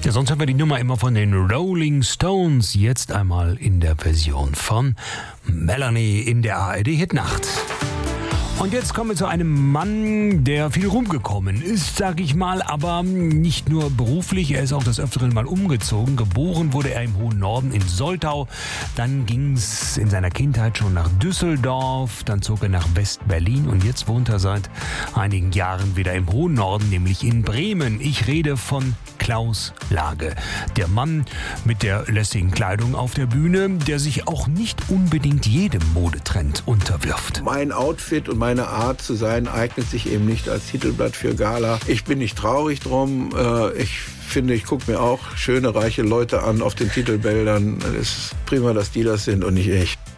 Ja, sonst haben wir die Nummer immer von den Rolling Stones. Jetzt einmal in der Version von Melanie in der ARD-Hitnacht. Und jetzt kommen wir zu einem Mann, der viel rumgekommen ist, sag ich mal, aber nicht nur beruflich, er ist auch des Öfteren mal umgezogen. Geboren wurde er im hohen Norden in Soltau, dann ging es in seiner Kindheit schon nach Düsseldorf, dann zog er nach West-Berlin und jetzt wohnt er seit einigen Jahren wieder im hohen Norden, nämlich in Bremen. Ich rede von Klaus Lage, der Mann mit der lässigen Kleidung auf der Bühne, der sich auch nicht unbedingt jedem Modetrend unterwirft. Mein Outfit und meine Art zu sein eignet sich eben nicht als Titelblatt für Gala. Ich bin nicht traurig drum. Ich finde, ich gucke mir auch schöne, reiche Leute an auf den Titelbildern. Es ist prima, dass die das sind und nicht ich.